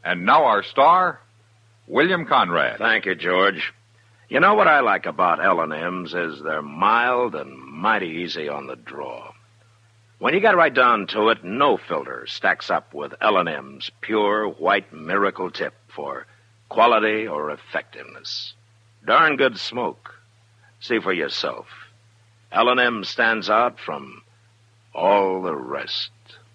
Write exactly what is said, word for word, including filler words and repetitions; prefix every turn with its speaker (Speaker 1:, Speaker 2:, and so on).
Speaker 1: And now our star, William Conrad.
Speaker 2: Thank you, George. You know what I like about L and M's is they're mild and mighty easy on the draw. When you get right down to it, no filter stacks up with L and M's pure white miracle tip for quality or effectiveness. Darn good smoke. See for yourself. L and M stands out from all the rest.